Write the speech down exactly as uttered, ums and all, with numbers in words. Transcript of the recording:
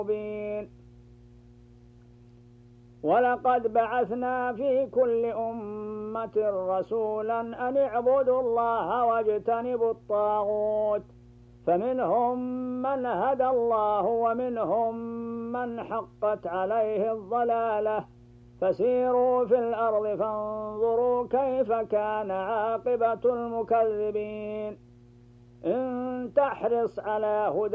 مبين. ولقد بعثنا في كل أمة رسولا أن اعبدوا الله واجتنبوا الطاغوت، فمنهم من هدى الله ومنهم من حقت عليه الضلالة، فسيروا في الأرض فانظروا كيف كان عاقبة المكذبين. إن تحرص على هدى